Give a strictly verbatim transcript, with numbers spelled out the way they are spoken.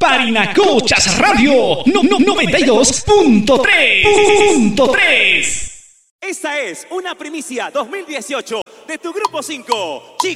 Parinacochas Radio no, no, noventa y dos punto tres. Esta es una primicia dos mil dieciocho de tu Grupo cinco. Chicos.